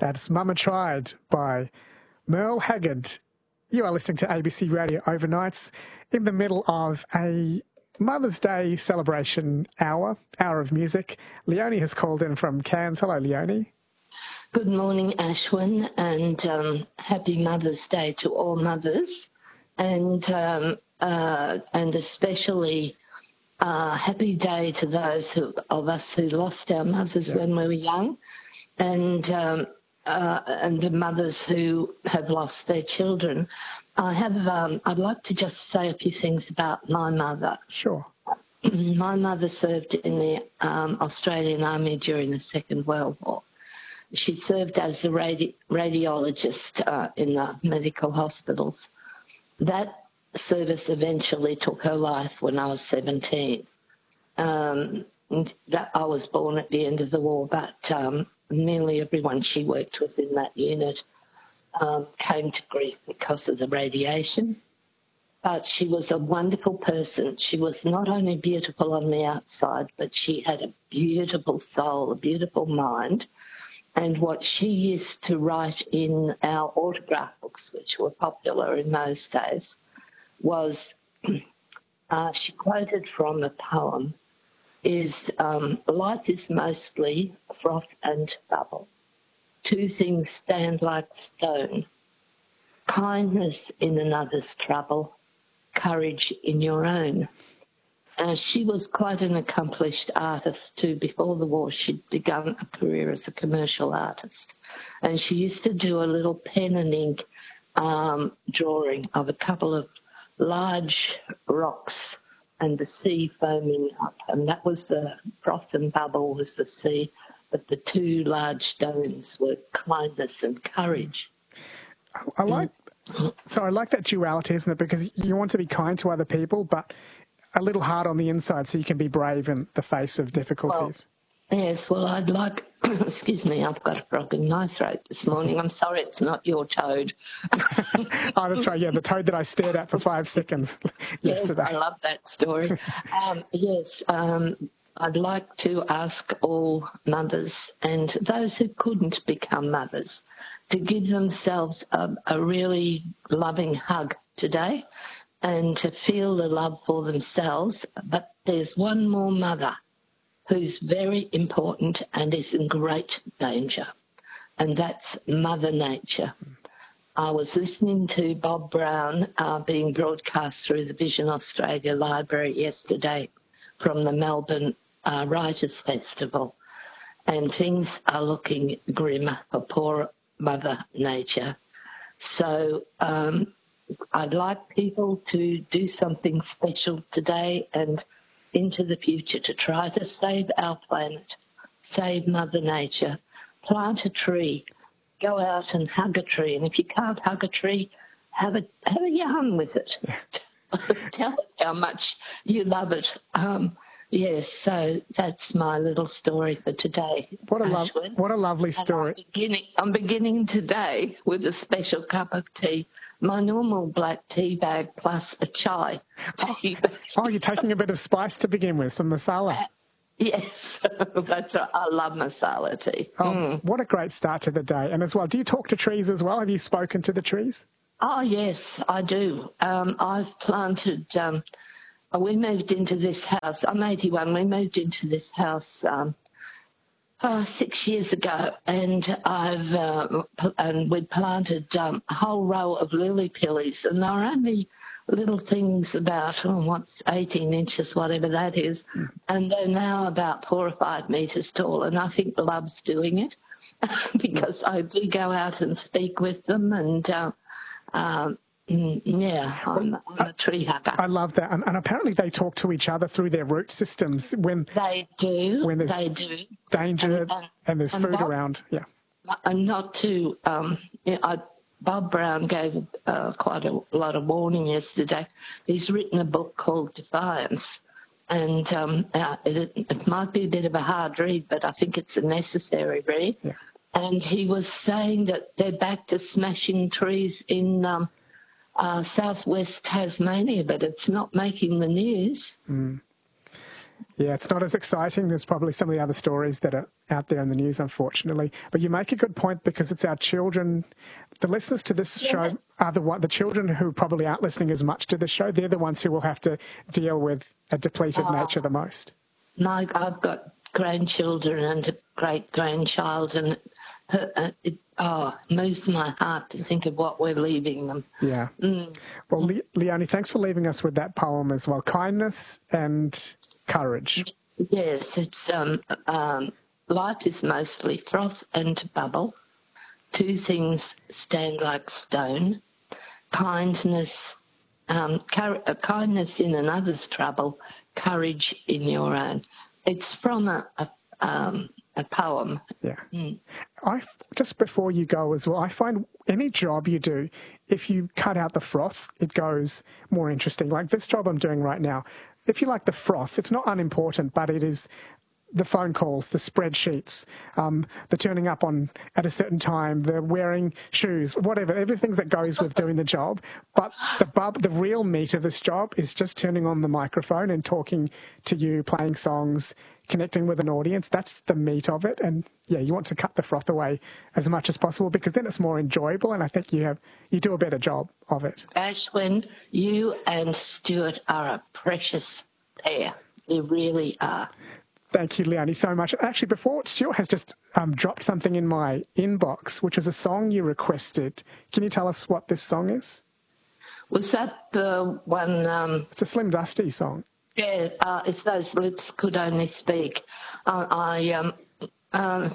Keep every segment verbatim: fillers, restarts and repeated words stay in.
That's Mama Tried by Merle Haggard. You are listening to A B C Radio Overnights in the middle of a Mother's Day celebration hour, hour of music. Leonie has called in from Cairns. Hello, Leonie. Good morning, Ashwin, and um, happy Mother's Day to all mothers, and um, uh, and especially uh, happy day to those who, of us who lost our mothers yeah. when we were young, and um, uh, and the mothers who have lost their children. I have. Um, I'd like to just say a few things about my mother. Sure. My mother served in the um, Australian Army during the Second World War. She served as a radi- radiologist uh, in the medical hospitals. That service eventually took her life when I was seventeen. Um, that I was born at the end of the war, but um, nearly everyone she worked with in that unit um, came to grief because of the radiation. But she was a wonderful person. She was not only beautiful on the outside, but she had a beautiful soul, a beautiful mind. And what she used to write in our autograph books, which were popular in those days, was uh, she quoted from a poem, is um, life is mostly froth and bubble. Two things stand like stone. Kindness in another's trouble, courage in your own. Uh, she was quite an accomplished artist too. Before the war, she'd begun a career as a commercial artist. And she used to do a little pen and ink um, drawing of a couple of large rocks and the sea foaming up. And that was the froth and bubble was the sea, but the two large stones were kindness and courage. I, I like, and, so I like that duality, isn't it? Because you want to be kind to other people, but a little hard on the inside so you can be brave in the face of difficulties. Well, yes, well, I'd like, excuse me, I've got a frog in my throat this morning. I'm sorry it's not your toad. Oh, that's right, yeah, the toad that I stared at for five seconds yesterday. Yes, I love that story. um, yes, um, I'd like to ask all mothers and those who couldn't become mothers to give themselves a, a really loving hug today, and to feel the love for themselves. But there's one more mother who's very important and is in great danger, and that's Mother Nature. I was listening to Bob Brown uh, being broadcast through the Vision Australia Library yesterday from the Melbourne uh, Writers' Festival, and things are looking grim for poor Mother Nature. So um, I'd like people to do something special today and into the future to try to save our planet, save Mother Nature, plant a tree, go out and hug a tree. And if you can't hug a tree, have a, have a yarn with it. Tell it how much you love it. Um, yes, so that's my little story for today. What a, lo- what a lovely story. I'm beginning, I'm beginning today with a special cup of tea. My normal black tea bag plus a chai tea bag. Oh, you're taking a bit of spice to begin with, some masala. Uh, yes, that's right. I love masala tea. Oh, mm. What a great start to the day. And as well, do you talk to trees as well? Have you spoken to the trees? Oh, yes, I do. Um, I've planted, um, we moved into this house. I'm eighty-one. We moved into this house um, Uh, six years ago, and I've uh, pl- and we planted um, a whole row of lily pillies, and they're only little things about oh, what's eighteen inches, whatever that is, mm. and they're now about four or five metres tall. And I think Love's doing it because I do go out and speak with them, and uh, um, yeah, I'm, I'm a tree hugger. I love that, and, and apparently they talk to each other through their root systems when they do. When there's they do. danger and, and, and there's and food Bob, around. Yeah, and not to. Um, I, Bob Brown gave uh, quite a lot of warning yesterday. He's written a book called Defiance, and um, uh, it, it might be a bit of a hard read, but I think it's a necessary read. Yeah. And he was saying that they're back to smashing trees in um, uh, southwest Tasmania, but it's not making the news. Mm. Yeah, it's not as exciting as probably some of the other stories that are out there in the news, unfortunately. But you make a good point, because it's our children, the listeners to this Yeah. show are the one, the children who probably aren't listening as much to the show. They're the ones who will have to deal with a depleted Oh. nature the most. My, I've got grandchildren and a great grandchild, and it, it oh, moves my heart to think of what we're leaving them. Yeah. Mm. Well, Le- Leonie, thanks for leaving us with that poem as well. Kindness and courage. Yes, it's um, um, life is mostly froth and bubble. Two things stand like stone. Kindness, um, cur- uh, kindness in another's trouble, courage in your own. It's from a a, um, a poem. Yeah. Mm. I, just before you go as well, I find any job you do, if you cut out the froth, it goes more interesting. Like this job I'm doing right now, if you like the froth, it's not unimportant, but it is the phone calls, the spreadsheets, um, the turning up on at a certain time, the wearing shoes, whatever, everything that goes with doing the job. But the bub, the real meat of this job is just turning on the microphone and talking to you, playing songs, connecting with an audience. That's the meat of it. And yeah, you want to cut the froth away as much as possible, because then it's more enjoyable, and I think you have you do a better job of it. Ashwin, you and Stuart are a precious pair. You really are. Thank you, Leonie, so much. Actually, before, Stuart has just um, dropped something in my inbox, which is a song you requested. Can you tell us what this song is? Was that the one? Um, It's a Slim Dusty song. yeah, uh, If Those Lips Could Only Speak. Uh, I um, um,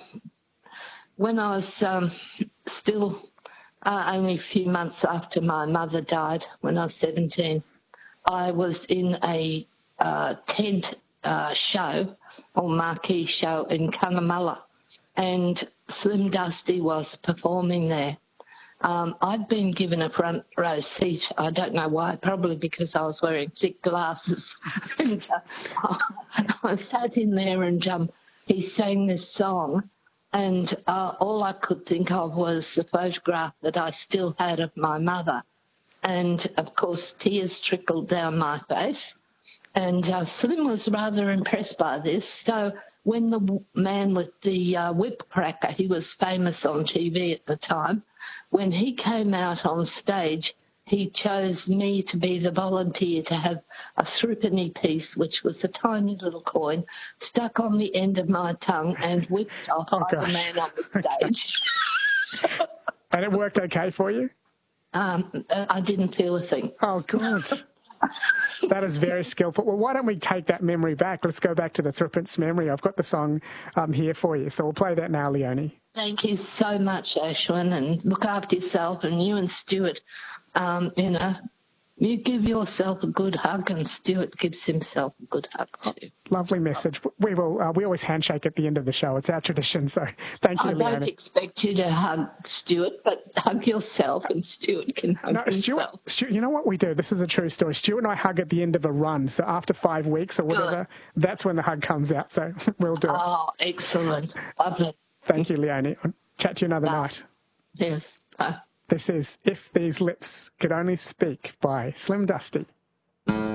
when I was um, still uh, only a few months after my mother died, when I was seventeen, I was in a uh, tent uh, show or marquee show in Cunnamulla, and Slim Dusty was performing there. Um, I'd been given a front row seat. I don't know why, probably because I was wearing thick glasses. and uh, I sat in there, and um, he sang this song, and uh, all I could think of was the photograph that I still had of my mother. And, of course, tears trickled down my face. And uh, Slim was rather impressed by this. So when the w- man with the uh, whip cracker, he was famous on T V at the time, when he came out on stage, he chose me to be the volunteer to have a threepenny piece, which was a tiny little coin, stuck on the end of my tongue and whipped off Oh, by gosh. the man on the stage. And it worked okay for you? um, I didn't feel a thing. Oh, good. That is very skillful. Well, why don't we take that memory back? Let's go back to the threepence memory. I've got the song um, here for you, so we'll play that now, Leonie. Thank you so much, Ashwin, and look after yourself. And you and Stuart, um, you know, you give yourself a good hug, and Stuart gives himself a good hug too. Lovely message. We will. Uh, we always handshake at the end of the show. It's our tradition. So thank you, I Leonie. don't expect you to hug Stuart, but hug yourself, and Stuart can hug No, Stuart, himself. Stuart, you know what we do? This is a true story. Stuart and I hug at the end of a run. So after five weeks or whatever, that's when the hug comes out. So we'll do it. Oh, excellent. Lovely. Thank you, Leonie. I'll chat to you another Bye. night. Yes. Bye. This is If These Lips Could Only Speak by Slim Dusty.